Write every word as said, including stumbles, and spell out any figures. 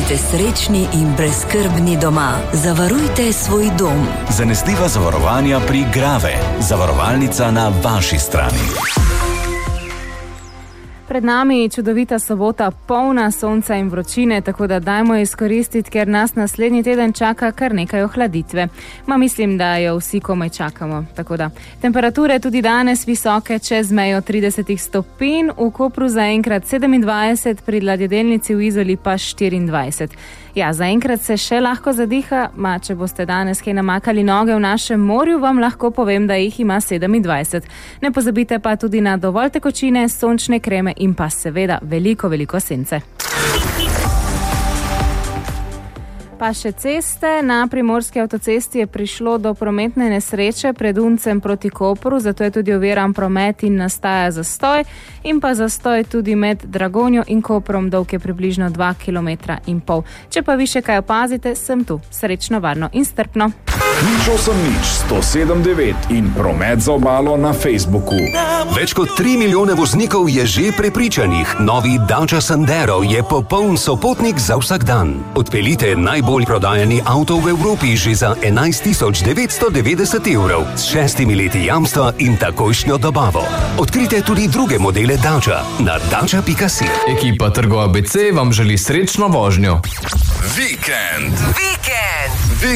Bodite srečni in brezskrbni doma. Zavarujte svoj dom. Zanesljiva zavarovanja pri Grave. Zavarovalnica na vaši strani. Pred nami je čudovita sobota, polna sonca in vročine, tako da dajmo izkoristiti, ker nas naslednji teden čaka kar nekaj ohladitve. Ma mislim, da jo vsi komaj čakamo. Tako da temperature tudi danes visoke čez mejo trideset stopinj, v Kopru zaenkrat sedemindvajset, pri ladjedelnici v Izoli pa štiriindvajset. Ja, zaenkrat se še lahko zadiha, ma če boste danes kaj namakali noge v našem morju, vam lahko povem, da jih ima sedemindvajset. Ne pozabite pa tudi na dovolj tekočine, sončne kreme in pa seveda veliko, veliko sence. Pa še ceste. Na primorski avtocesti je prišlo do prometne nesreče pred Uncem proti Kopru, zato je tudi oviran promet in nastaja zastoj. In pa zastoj tudi med Dragonjo in Koprom, dolg je približno dva kilometra in pol. Če pa vi še kaj opazite, sem tu. Srečno, varno in strpno. Nič osem nič, sto sedem devet in promet za obalo na Facebooku. Več kot tri milijone voznikov je že prepričanih. Novi Dacia Sandero je popoln sopotnik za vsak dan. Odpeljite najbolj prodajani avto v Evropi že za enajst tisoč devetsto devetdeset evrov s šestimi leti jamstva in takojšnjo dobavo. Odkrite tudi druge modele Dacia na dacia pika si. Ekipa Trgo A B C vam želi srečno vožnjo. Vikend. Vikend.